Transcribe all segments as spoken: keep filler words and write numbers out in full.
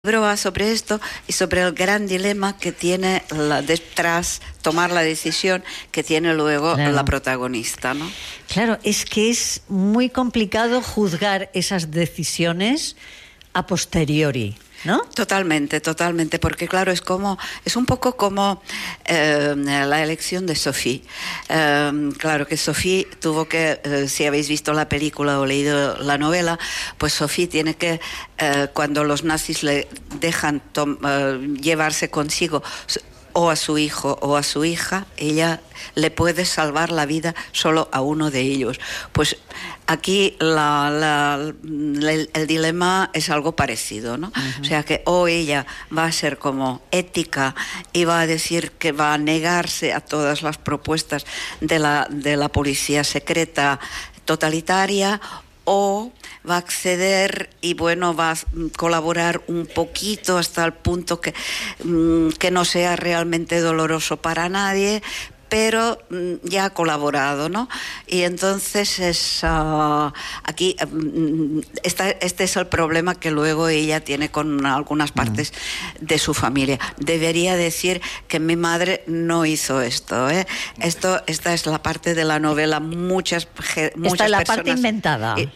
libro va sobre esto y sobre el gran dilema que tiene la, detrás tomar la decisión que tiene luego claro. la protagonista, ¿no? Claro, es que es muy complicado juzgar esas decisiones a posteriori, ¿no? Totalmente, totalmente, porque claro, es como, es un poco como eh, la elección de Sophie. Eh, claro que Sophie tuvo que, eh, si habéis visto la película o leído la novela, pues Sophie tiene que, eh, cuando los nazis le dejan tom, eh, llevarse consigo o a su hijo o a su hija, ella le puede salvar la vida solo a uno de ellos. Pues aquí la, la, la, el, el dilema es algo parecido, ¿no? Uh-huh. O sea que o ella va a ser como ética y va a decir que va a negarse a todas las propuestas de la, de la policía secreta totalitaria, o va a acceder y bueno, va a colaborar un poquito hasta el punto que, que no sea realmente doloroso para nadie, pero ya ha colaborado, ¿no? Y entonces es uh, aquí uh, esta, este es el problema que luego ella tiene con algunas partes mm. de su familia. Debería decir que mi madre no hizo esto, ¿eh? Esto, esta es la parte de la novela. Muchas, muchas esta es la personas, parte inventada. Eh,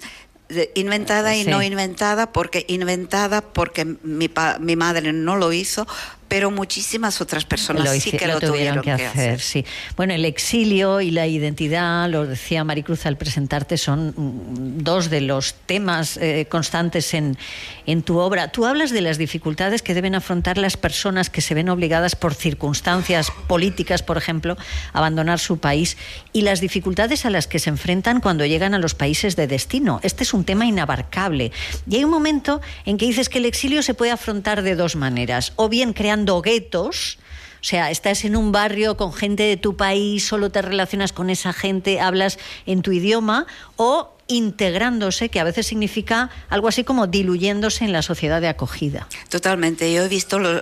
inventada y sí. no inventada, porque inventada porque mi, pa, mi madre no lo hizo, pero muchísimas otras personas lo hice, sí que lo, lo tuvieron, tuvieron que, que hacer, hacer. Sí. Bueno, el exilio y la identidad, lo decía Maricruz al presentarte, son dos de los temas eh, constantes en, en tu obra. Tú hablas de las dificultades que deben afrontar las personas que se ven obligadas por circunstancias políticas, por ejemplo, a abandonar su país, y las dificultades a las que se enfrentan cuando llegan a los países de destino. Este es un tema inabarcable. Y hay un momento en que dices que el exilio se puede afrontar de dos maneras, o bien creando guetos, o sea, estás en un barrio con gente de tu país, solo te relacionas con esa gente, hablas en tu idioma, o integrándose, que a veces significa algo así como diluyéndose en la sociedad de acogida. Totalmente. Yo he visto lo,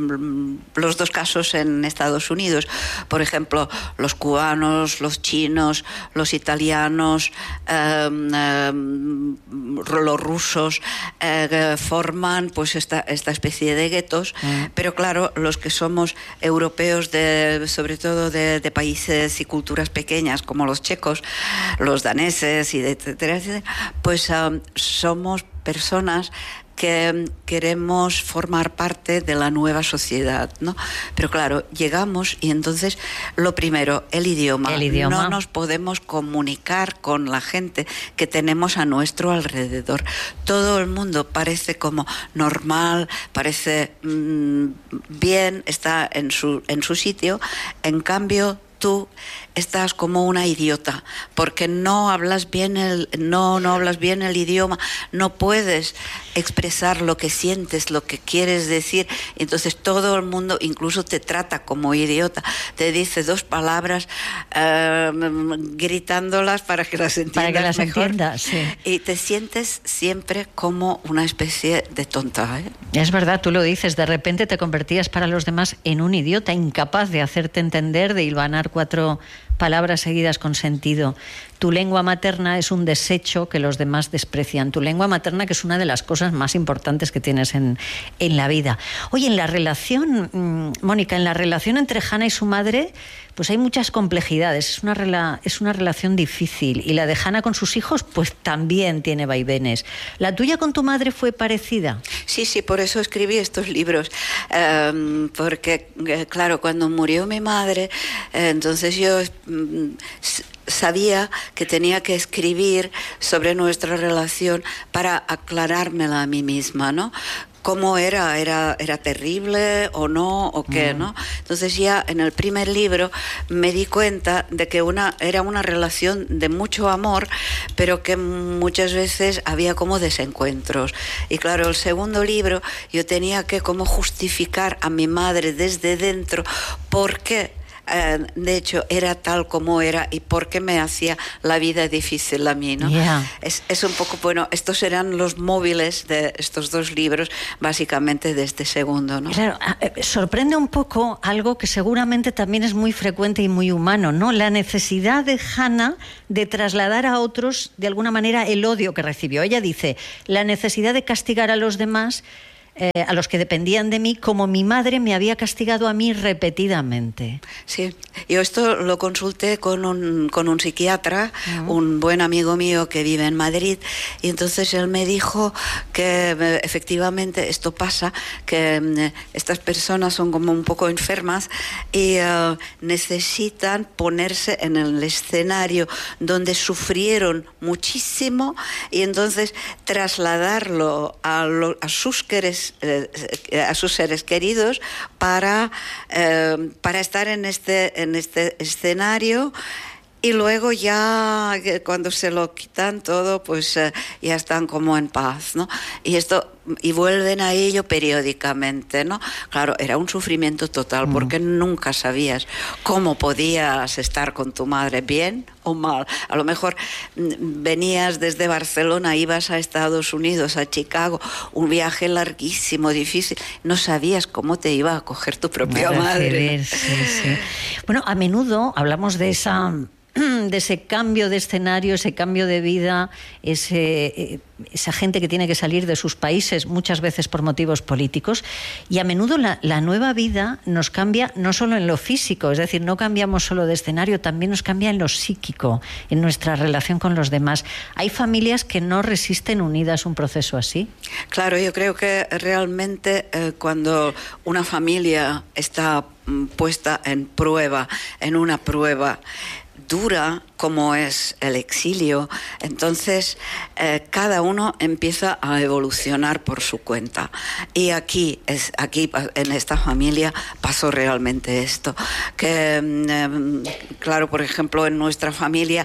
los dos casos en Estados Unidos. Por ejemplo, los cubanos, los chinos, los italianos, eh, eh, los rusos eh, forman pues esta, esta especie de guetos. Mm. Pero claro, los que somos europeos, de, sobre todo de, de países y culturas pequeñas como los checos, los daneses y de pues um, somos personas que queremos formar parte de la nueva sociedad, ¿no? Pero claro, llegamos y entonces lo primero, el idioma. El idioma. No nos podemos comunicar con la gente que tenemos a nuestro alrededor. Todo el mundo parece como normal, parece mmm, bien, está en su, en su sitio. En cambio, tú estás como una idiota porque no hablas bien el no no hablas bien el idioma, no puedes expresar lo que sientes, lo que quieres decir. Entonces todo el mundo incluso te trata como idiota, te dice dos palabras uh, gritándolas para que las entiendas para que las mejor. entiendas, sí. Y te sientes siempre como una especie de tonta, ¿eh? Es verdad, tú lo dices, de repente te convertías para los demás en un idiota, incapaz de hacerte entender, de hilvanar cuatro palabras seguidas con sentido. Tu lengua materna es un desecho que los demás desprecian. Tu lengua materna, que es una de las cosas más importantes que tienes en, en la vida. Oye, en la relación, mmm, Mónica, en la relación entre Hannah y su madre, pues hay muchas complejidades. Es una, rela, es una relación difícil. Y la de Hannah con sus hijos, pues también tiene vaivenes. ¿La tuya con tu madre fue parecida? Sí, sí, por eso escribí estos libros. Um, porque, claro, cuando murió mi madre, eh, entonces yo um, sabía que tenía que escribir sobre nuestra relación para aclarármela a mí misma, ¿no? ¿Cómo era? ¿Era, era terrible o no? ¿O qué? Mm. ¿No? Entonces ya en el primer libro me di cuenta de que una, era una relación de mucho amor, pero que muchas veces había como desencuentros. Y claro, el segundo libro yo tenía que como justificar a mi madre desde dentro por qué Uh, de hecho era tal como era y por qué me hacía la vida difícil a mí, ¿no? Yeah. Es, es un poco, bueno, estos serán los móviles de estos dos libros, básicamente de este segundo, ¿no? Claro, sorprende un poco algo que seguramente también es muy frecuente y muy humano, ¿no? La necesidad de Hannah de trasladar a otros de alguna manera el odio que recibió. Ella dice, la necesidad de castigar a los demás eh, a los que dependían de mí, como mi madre me había castigado a mí repetidamente. Sí, yo esto lo consulté con un, con un psiquiatra, uh-huh. un buen amigo mío que vive en Madrid, y entonces él me dijo que eh, efectivamente esto pasa, que eh, estas personas son como un poco enfermas y uh, necesitan ponerse en el escenario donde sufrieron muchísimo y entonces trasladarlo a, lo, a, sus, queres, eh, a sus seres queridos para, eh, para estar en este, en este escenario. Y luego ya cuando se lo quitan todo, pues eh, ya están como en paz, ¿no? Y esto y vuelven a ello periódicamente, ¿no? Claro, era un sufrimiento total mm. porque nunca sabías cómo podías estar con tu madre, bien o mal. A lo mejor venías desde Barcelona, ibas a Estados Unidos, a Chicago, un viaje larguísimo, difícil, no sabías cómo te iba a acoger tu propia madre, ¿no? Sí, sí. Bueno, a menudo hablamos de esa de ese cambio de escenario, ese cambio de vida, ese, esa gente que tiene que salir de sus países muchas veces por motivos políticos, y a menudo la, la nueva vida nos cambia no solo en lo físico, es decir, no cambiamos solo de escenario, también nos cambia en lo psíquico, en nuestra relación con los demás. ¿Hay familias que no resisten unidas un proceso así? Claro, yo creo que realmente eh, cuando una familia está mm, puesta en prueba, en una prueba dura como es el exilio, entonces eh, cada uno empieza a evolucionar por su cuenta. Y aquí, es, aquí en esta familia pasó realmente esto. Que, eh, claro, por ejemplo, en nuestra familia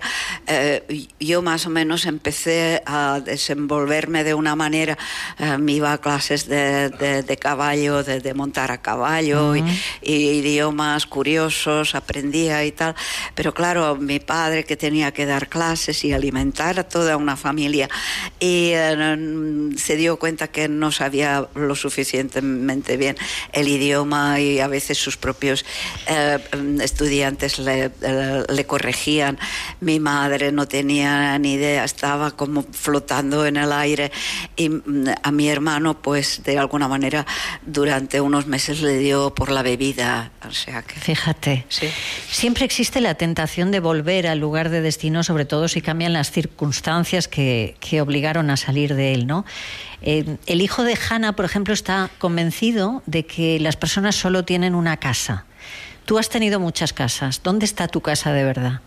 eh, yo más o menos empecé a desenvolverme de una manera, eh, me iba a clases de, de, de caballo, de, de montar a caballo, uh-huh. y, y idiomas curiosos, aprendía y tal, pero claro, mi padre que tenía que dar clases y alimentar a toda una familia y eh, se dio cuenta que no sabía lo suficientemente bien el idioma y a veces sus propios eh, estudiantes le, eh, le corregían. Mi madre no tenía ni idea, estaba como flotando en el aire y a mi hermano pues de alguna manera durante unos meses le dio por la bebida, o sea que... Fíjate, sí. Siempre existe la tentación de volver al lugar de destino, sobre todo si cambian las circunstancias que, que obligaron a salir de él, ¿no? Eh, el hijo de Hannah, por ejemplo, está convencido de que las personas solo tienen una casa. Tú has tenido muchas casas. ¿Dónde está tu casa de verdad?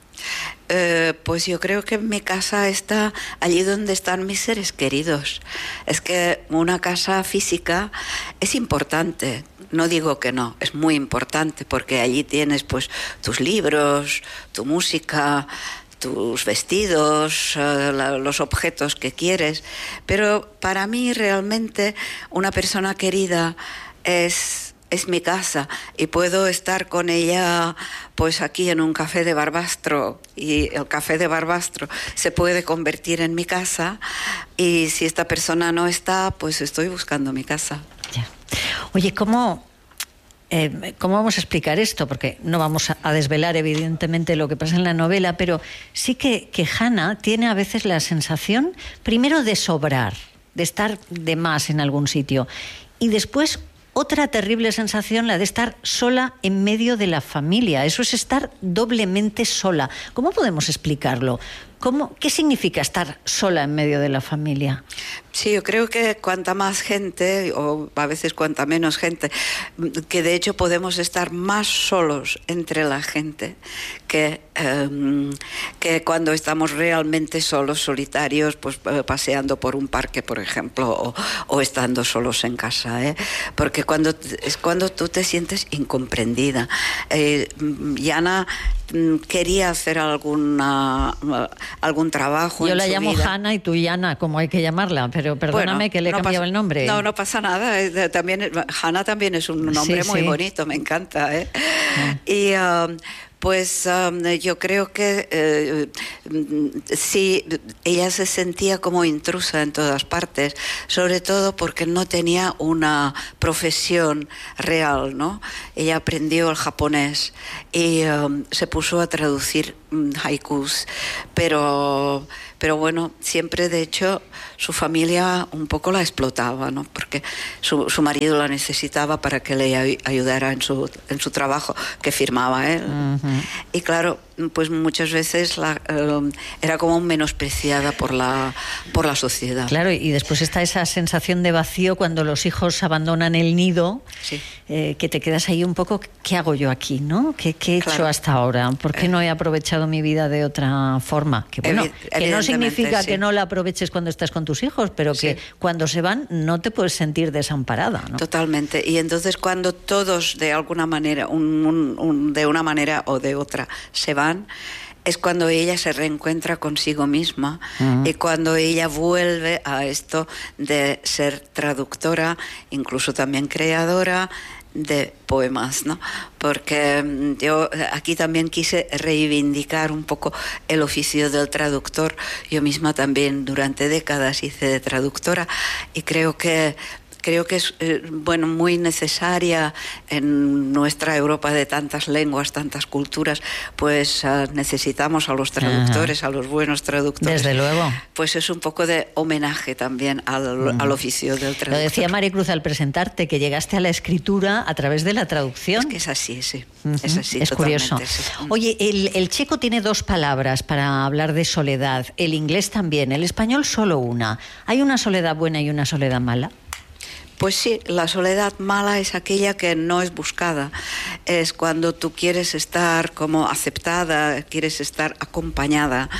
Eh, pues yo creo que mi casa está allí donde están mis seres queridos. Es que una casa física es importante. No digo que no, es muy importante porque allí tienes pues tus libros, tu música, tus vestidos, uh, la, los objetos que quieres. Pero para mí realmente una persona querida es... es mi casa y puedo estar con ella pues aquí en un café de Barbastro y el café de Barbastro se puede convertir en mi casa y si esta persona no está pues estoy buscando mi casa. Ya. Oye, ¿cómo, eh, ¿cómo vamos a explicar esto? Porque no vamos a desvelar evidentemente lo que pasa en la novela, pero sí que, que Hannah tiene a veces la sensación primero de sobrar, de estar de más en algún sitio y después otra terrible sensación, la de estar sola en medio de la familia. Eso es estar doblemente sola. ¿Cómo podemos explicarlo? ¿Cómo, ¿Qué significa estar sola en medio de la familia? Sí, yo creo que cuanta más gente, o a veces cuanta menos gente, que de hecho podemos estar más solos entre la gente que, um, que cuando estamos realmente solos, solitarios, pues paseando por un parque, por ejemplo, o, o estando solos en casa, ¿eh? Porque cuando, es cuando tú te sientes incomprendida. Eh, Yana quería hacer alguna, algún trabajo. Yo en la su vida. vida. Hannah y tú Yana, como hay que llamarla, pero perdóname bueno, que le he no cambiado pasa, el nombre. No, no pasa nada. También, Hannah también es un nombre sí, muy sí. bonito, me encanta. ¿eh? Sí. Y um, pues um, yo creo que eh, sí, ella se sentía como intrusa en todas partes, sobre todo porque no tenía una profesión real, ¿no? Ella aprendió el japonés y um, se puso a traducir haikus, pero, pero bueno, siempre de hecho su familia un poco la explotaba, ¿no? Porque su, su marido la necesitaba para que le ayudara en su, en su trabajo que firmaba él. Uh-huh. Y claro, pues muchas veces la, eh, era como menospreciada por la, por la sociedad. Claro, y después está esa sensación de vacío cuando los hijos abandonan el nido, sí. eh, que te quedas ahí un poco, ¿qué hago yo aquí, no? ¿Qué, qué he hecho claro. hasta ahora? ¿Por qué no he aprovechado mi vida de otra forma? Que bueno, que no significa sí. que no la aproveches cuando estás con tus hijos, pero que sí. cuando se van no te puedes sentir desamparada, ¿no? Totalmente. Y entonces cuando todos de alguna manera, un, un, un, de una manera o de otra, se van, es cuando ella se reencuentra consigo misma uh-huh. y cuando ella vuelve a esto de ser traductora, incluso también creadora de poemas, ¿no? Porque yo aquí también quise reivindicar un poco el oficio del traductor. Yo misma también durante décadas hice de traductora y creo que Creo que es eh, bueno, muy necesaria en nuestra Europa de tantas lenguas, tantas culturas, pues uh, necesitamos a los traductores, Ajá. a los buenos traductores. Desde luego. Pues es un poco de homenaje también al, uh-huh. al oficio del traductor. Lo decía Maricruz al presentarte, que llegaste a la escritura a través de la traducción. Es que es así, sí. Uh-huh. Es así, es curioso. Sí. Oye, el, el checo tiene dos palabras para hablar de soledad, el inglés también, el español solo una. ¿Hay una soledad buena y una soledad mala? Pues sí, la soledad mala es aquella que no es buscada, es cuando tú quieres estar como aceptada, quieres estar acompañada,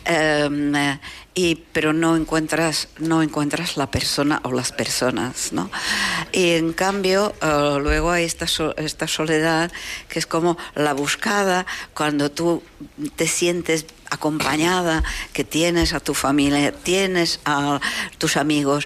eh, y, pero no encuentras, no encuentras la persona o las personas, ¿no? Y en cambio, uh, luego hay esta, so, esta soledad que es como la buscada, cuando tú te sientes acompañada, que tienes a tu familia, tienes a tus amigos,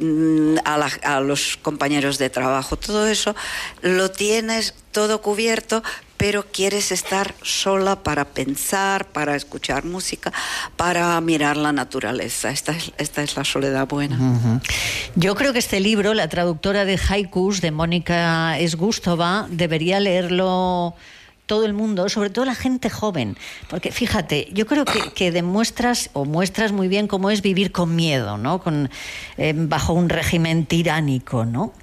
a, la, a los compañeros de trabajo, todo eso lo tienes todo cubierto, pero quieres estar sola para pensar, para escuchar música, para mirar la naturaleza. Esta es, esta es la soledad buena. Uh-huh. Yo creo que este libro, la traductora de haikus, de Mónica Esgústova, debería leerlo todo el mundo, sobre todo la gente joven, porque fíjate, yo creo que, que demuestras o muestras muy bien cómo es vivir con miedo, ¿no? Con, eh, bajo un régimen tiránico, ¿no?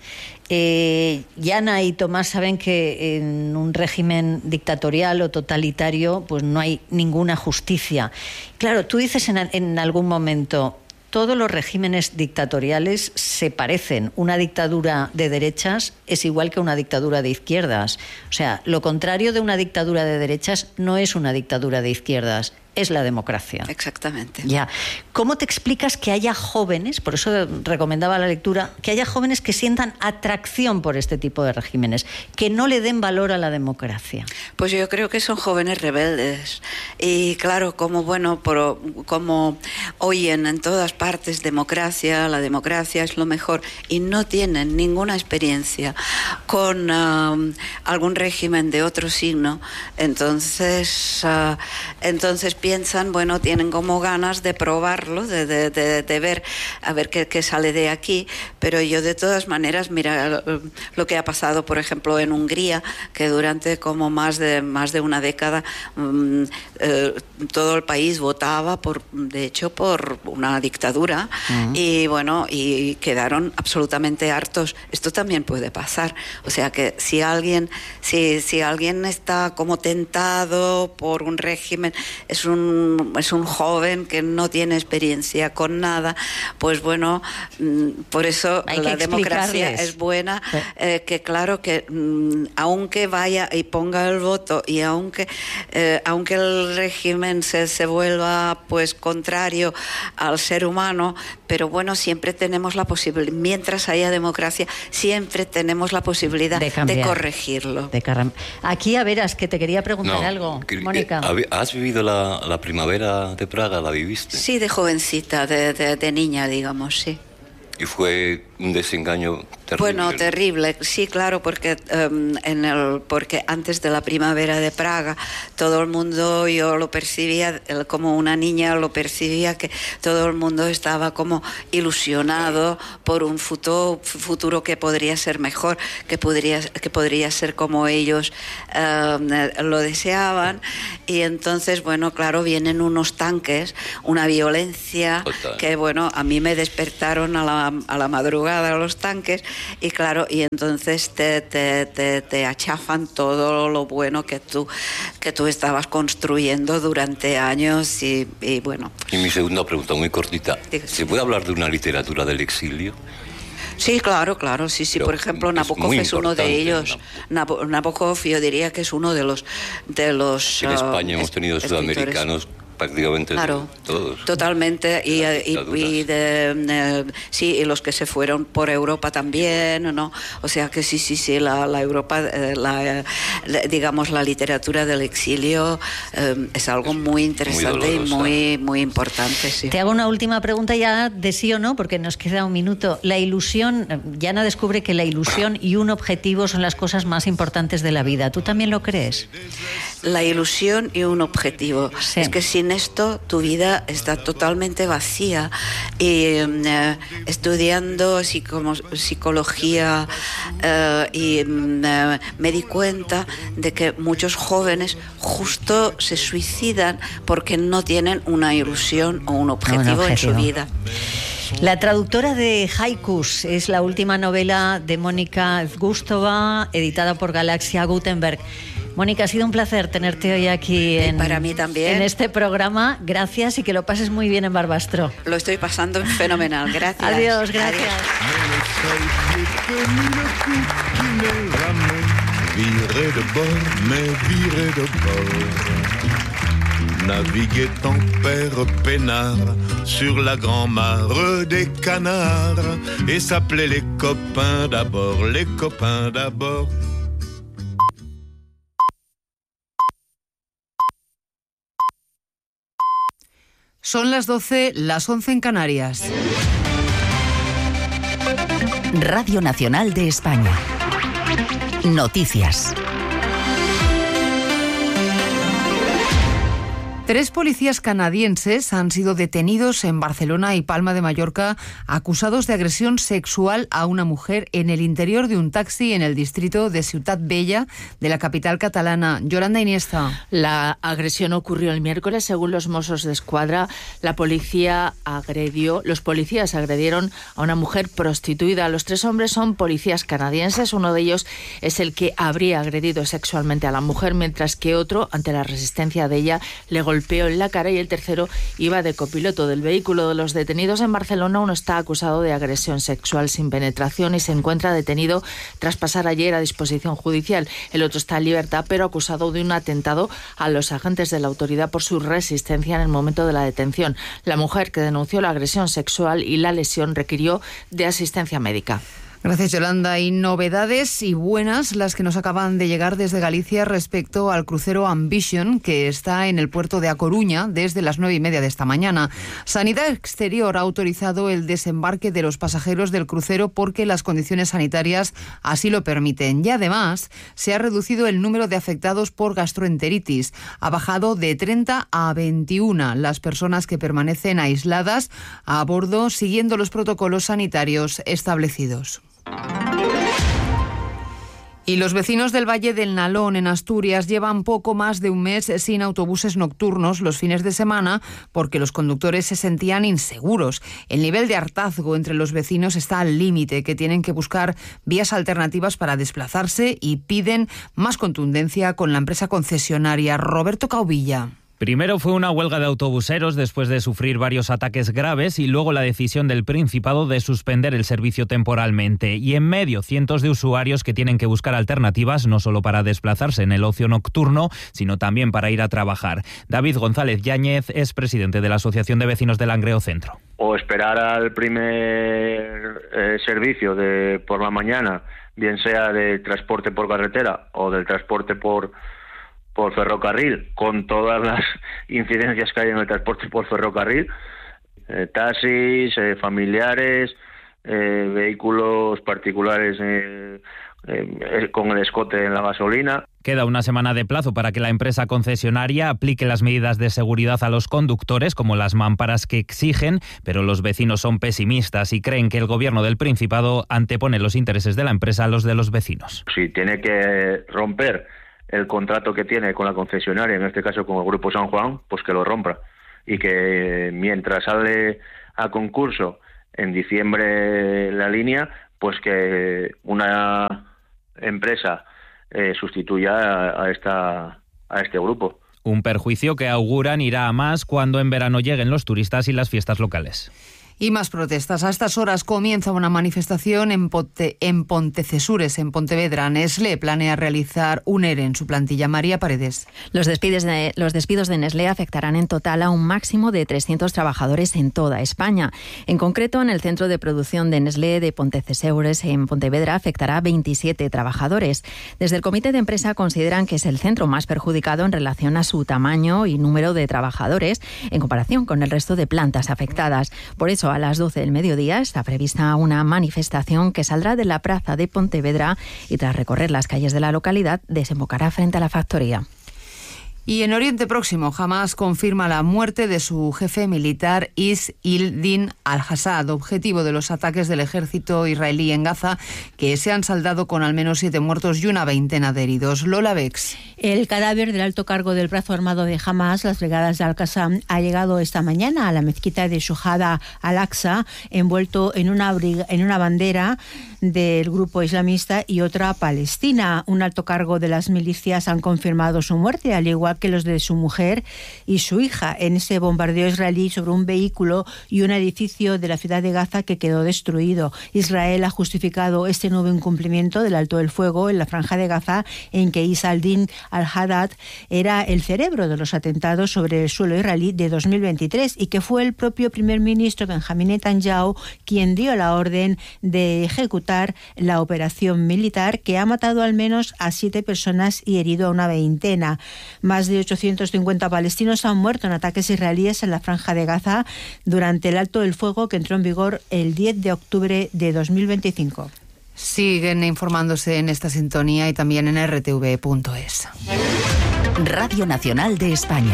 Eh, Yana y Tomás saben que en un régimen dictatorial o totalitario pues no hay ninguna justicia. Claro, tú dices en, en algún momento, todos los regímenes dictatoriales se parecen. Una dictadura de derechas es igual que una dictadura de izquierdas. O sea, lo contrario de una dictadura de derechas no es una dictadura de izquierdas, es la democracia. Exactamente. Ya. ¿Cómo te explicas que haya jóvenes, por eso recomendaba la lectura, que haya jóvenes que sientan atracción por este tipo de regímenes, que no le den valor a la democracia? Pues yo creo que son jóvenes rebeldes. Y claro, como bueno, por, como oyen en todas partes democracia, la democracia es lo mejor, y no tienen ninguna experiencia con uh, algún régimen de otro signo, entonces, uh, entonces piensan, bueno, tienen como ganas de probarlo, de, de, de, de ver a ver qué, qué sale de aquí, pero yo de todas maneras, mira lo que ha pasado, por ejemplo, en Hungría, que durante como más de más de una década um, eh, todo el país votaba por, de hecho, por una dictadura, uh-huh. y bueno, y quedaron absolutamente hartos. Esto también puede pasar, o sea que si alguien, si, si alguien está como tentado por un régimen, es un, es un joven que no tiene experiencia con nada, pues bueno, por eso hay la democracia es buena, sí. eh, que claro que aunque vaya y ponga el voto y aunque, eh, aunque el régimen se, se vuelva pues contrario al ser humano, pero bueno, siempre tenemos la posibilidad, mientras haya democracia, siempre tenemos la posibilidad de, de corregirlo. De car- Aquí, a veras, que te quería preguntar no, algo, que, Mónica. ¿Has vivido la, la primavera de Praga? ¿La viviste? Sí, de jovencita, de, de, de niña, digamos, sí. ¿Y fue un desengaño terrible. Bueno, terrible, sí, claro, porque um, en el, porque antes de la primavera de Praga todo el mundo, yo lo percibía como una niña, lo percibía que todo el mundo estaba como ilusionado por un futuro, futuro que podría ser mejor, que podría, que podría ser como ellos um, lo deseaban, y entonces, bueno, claro, vienen unos tanques, una violencia. Total. Que, bueno, a mí me despertaron a la, a la madrugada los tanques, y claro, y entonces te, te, te, te achafan todo lo bueno que tú, que tú estabas construyendo durante años, y, y bueno. Y mi segunda pregunta, muy cortita, ¿se puede hablar de una literatura del exilio? Sí, claro, claro, sí, sí. Pero por ejemplo, Nabokov es, es uno de ellos. ¿no? Nabokov, yo diría que es uno de los de los. En España uh, hemos tenido escritores. Sudamericanos prácticamente claro, todos. Totalmente, y, y, y de, de, sí, y los que se fueron por Europa también, ¿no? O sea que sí, sí, sí, la, la Europa, la, la, digamos, la literatura del exilio eh, es algo muy interesante muy y muy, muy importante, sí. Te hago una última pregunta ya de sí o no, porque nos queda un minuto. La ilusión, Yana descubre que la ilusión y un objetivo son las cosas más importantes de la vida. ¿Tú también lo crees? La ilusión y un objetivo. Sí. Es que sin esto tu vida está totalmente vacía, y eh, estudiando psico psicología eh, y eh, me di cuenta de que muchos jóvenes justo se suicidan porque no tienen una ilusión o un objetivo, un objetivo. en su vida. La traductora de Haikus es la última novela de Mónica Zgustova, editada por Galaxia Gutenberg. Mónica, ha sido un placer tenerte hoy aquí en, para mí también. en este programa. Gracias, y que lo pases muy bien en Barbastro. Lo estoy pasando fenomenal. Gracias. Adiós, gracias. Naviguait en père peinard sur la grand-mare des canards, et s'appelait les copains d'abord, les copains d'abord. Son las doce, las once en Canarias. Radio Nacional de España. Noticias. Tres policías canadienses han sido detenidos en Barcelona y Palma de Mallorca, acusados de agresión sexual a una mujer en el interior de un taxi en el distrito de Ciutat Vella de la capital catalana. Yolanda Iniesta. La agresión ocurrió el miércoles. Según los Mossos d'Esquadra, la policía agredió, los policías agredieron a una mujer prostituida. Los tres hombres son policías canadienses. Uno de ellos es el que habría agredido sexualmente a la mujer, mientras que otro, ante la resistencia de ella, le golpeó golpeó en la cara, y el tercero iba de copiloto del vehículo. De los detenidos en Barcelona, uno está acusado de agresión sexual sin penetración y se encuentra detenido tras pasar ayer a disposición judicial. El otro está en libertad, pero acusado de un atentado a los agentes de la autoridad por su resistencia en el momento de la detención. La mujer que denunció la agresión sexual y la lesión requirió de asistencia médica. Gracias, Yolanda. Y novedades y buenas las que nos acaban de llegar desde Galicia respecto al crucero Ambition, que está en el puerto de A Coruña desde las nueve y media de esta mañana. Sanidad Exterior ha autorizado el desembarque de los pasajeros del crucero porque las condiciones sanitarias así lo permiten. Y además se ha reducido el número de afectados por gastroenteritis. Ha bajado de treinta a veintiuno las personas que permanecen aisladas a bordo siguiendo los protocolos sanitarios establecidos. Y los vecinos del Valle del Nalón, en Asturias, llevan poco más de un mes sin autobuses nocturnos los fines de semana porque los conductores se sentían inseguros. El nivel de hartazgo entre los vecinos está al límite, que tienen que buscar vías alternativas para desplazarse, y piden más contundencia con la empresa concesionaria. Roberto Caubilla. Primero fue una huelga de autobuseros después de sufrir varios ataques graves, y luego la decisión del Principado de suspender el servicio temporalmente. Y en medio, cientos de usuarios que tienen que buscar alternativas no solo para desplazarse en el ocio nocturno, sino también para ir a trabajar. David González Yáñez es presidente de la Asociación de Vecinos de Langreo Centro. O esperar al primer eh, servicio de por la mañana, bien sea de transporte por carretera o del transporte por... por ferrocarril, con todas las incidencias que hay en el transporte por ferrocarril, eh, taxis, eh, familiares, eh, vehículos particulares eh, eh, con el escote en la gasolina. Queda una semana de plazo para que la empresa concesionaria aplique las medidas de seguridad a los conductores, como las mamparas que exigen, pero los vecinos son pesimistas y creen que el gobierno del Principado antepone los intereses de la empresa a los de los vecinos. Si tiene que romper el contrato que tiene con la concesionaria, en este caso con el Grupo San Juan, pues que lo rompa. Y que mientras sale a concurso en diciembre la línea, pues que una empresa eh, sustituya a, a, esta, a este grupo. Un perjuicio que auguran irá a más cuando en verano lleguen los turistas y las fiestas locales. Y más protestas. A estas horas comienza una manifestación en, Ponte, en Pontecesures, en Pontevedra. Nestlé planea realizar un E R E en su plantilla. María Paredes. Los despidos, de, los despidos de Nestlé afectarán en total a un máximo de trescientos trabajadores en toda España. En concreto, en el centro de producción de Nestlé de Pontecesures, en Pontevedra, afectará a veintisiete trabajadores. Desde el comité de empresa consideran que es el centro más perjudicado en relación a su tamaño y número de trabajadores en comparación con el resto de plantas afectadas. Por eso, a las doce del mediodía está prevista una manifestación que saldrá de la plaza de Pontevedra y tras recorrer las calles de la localidad desembocará frente a la factoría. Y en Oriente Próximo, Hamás confirma la muerte de su jefe militar Is-il-Din al-Assad, objetivo de los ataques del ejército israelí en Gaza, que se han saldado con al menos siete muertos y una veintena de heridos. Lola Bex. El cadáver del alto cargo del brazo armado de Hamás, las brigadas de Al-Qassam, ha llegado esta mañana a la mezquita de Shuhada al-Aqsa, envuelto en una, en una bandera del grupo islamista y otra palestina. Un alto cargo de las milicias han confirmado su muerte, al igual que los de su mujer y su hija, en ese bombardeo israelí sobre un vehículo y un edificio de la ciudad de Gaza que quedó destruido. Israel ha justificado este nuevo incumplimiento del alto del fuego en la franja de Gaza, en que Is al-Din al-Haddad era el cerebro de los atentados sobre el suelo israelí de dos mil veintitrés y que fue el propio primer ministro Benjamín Netanyahu quien dio la orden de ejecutar la operación militar que ha matado al menos a siete personas y herido a una veintena. Más de ochocientos cincuenta palestinos han muerto en ataques israelíes en la franja de Gaza durante el alto del fuego que entró en vigor el diez de octubre de dos mil veinticinco. Siguen informándose en esta sintonía y también en erre te ve punto es. Radio Nacional de España.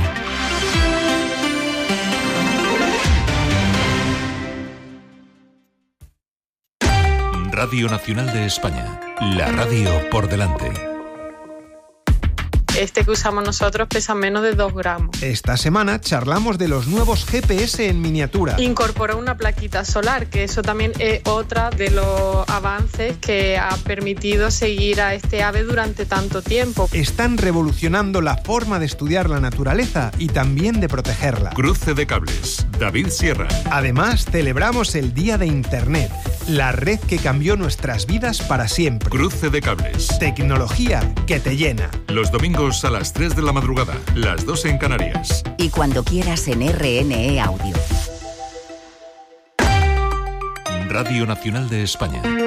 Radio Nacional de España. La radio por delante. Este que usamos nosotros pesa menos de dos gramos. Esta semana charlamos de los nuevos G P S en miniatura. Incorpora una plaquita solar, que eso también es otra de los avances que ha permitido seguir a este ave durante tanto tiempo. Están revolucionando la forma de estudiar la naturaleza y también de protegerla. Cruce de cables. David Sierra. Además, celebramos el Día de Internet, la red que cambió nuestras vidas para siempre. Cruce de cables. Tecnología que te llena. Los domingos a las tres de la madrugada, las dos en Canarias. Y cuando quieras en R N E Audio. Radio Nacional de España.